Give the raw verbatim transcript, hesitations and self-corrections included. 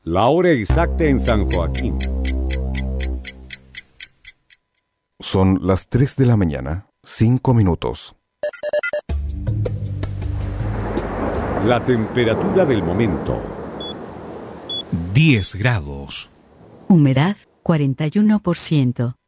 La hora exacta en San Joaquín. Son las tres de la mañana, cinco minutos. La temperatura del momento. diez grados. Humedad cuarenta y uno por ciento.